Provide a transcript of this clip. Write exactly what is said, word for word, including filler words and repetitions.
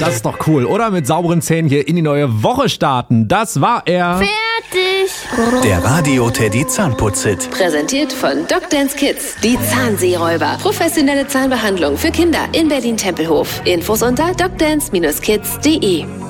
Das ist doch cool, oder? Mit sauberen Zähnen hier in die neue Woche starten. Das war er. Fertig. Der Radio Teddy Zahnputz-Hit. Präsentiert von Docdance Kids. Die Zahnseeräuber. Professionelle Zahnbehandlung für Kinder in Berlin-Tempelhof. Infos unter docdance Bindestrich kids punkt de.